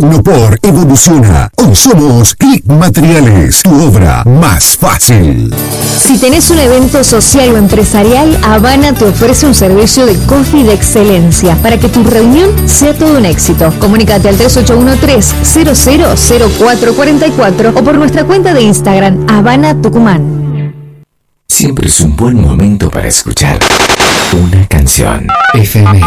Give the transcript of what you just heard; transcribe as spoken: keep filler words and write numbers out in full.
Tecnopor evoluciona. Hoy somos Click Materiales, tu obra más fácil. Si tenés un evento social o empresarial, Habana te ofrece un servicio de coffee de excelencia para que tu reunión sea todo un éxito. Comunícate al tres ocho uno tres, cero cero cero cuatro cuatro cuatro o por nuestra cuenta de Instagram, Habana Tucumán. Siempre es un buen momento para escuchar una canción. F M